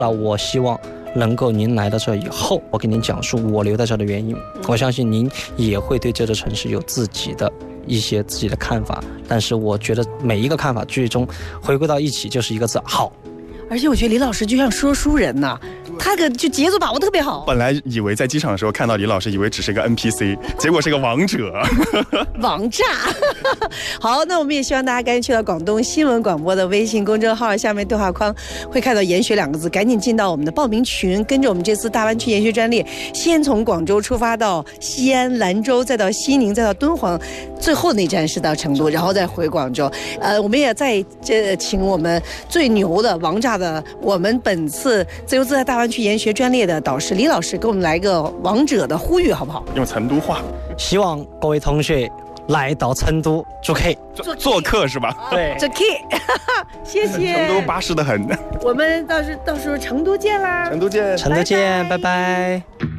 那我希望能够您来到这以后，我给您讲述我留在这的原因。我相信您也会对这座城市有自己的看法，但是我觉得每一个看法最终回归到一起就是一个字：好。 而且我觉得李老师就像说书人呐，他就节奏把握特别好。 本来以为在机场的时候看到李老师，以为只是个 NPC， 结果是个王者， 王炸。好，那我们也希望大家赶紧去到广东新闻广播的微信公众号，下面对话框会看到研学2个字，赶紧进到我们的报名群，跟着我们这次大湾区研学专列，先从广州出发到西安、兰州，再到西宁，再到敦煌，最后那站是到成都，然后再回广州。我们也再请我们最牛的王炸的我们本次自由自在大湾区研学专列的导师李老师，给我们来个王者的呼吁好不好？ 用成都话。 希望各位同学来到成都做客， 做客是吧？ 对， 做客。谢谢。 成都巴适得很。 我们到时候成都见啦！ 成都见， 成都见，拜拜。